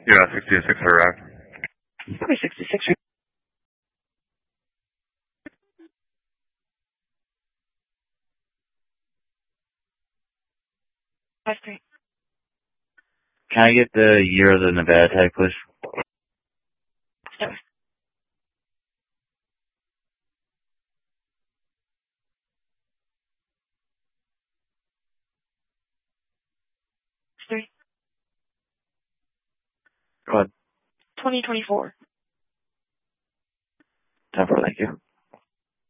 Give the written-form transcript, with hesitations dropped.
Yeah, 66 arrived. Okay, 66. 53. Can I get the year of the Nevada tag, please? Sorry. Three. Go ahead. 2024. 10-4, thank you.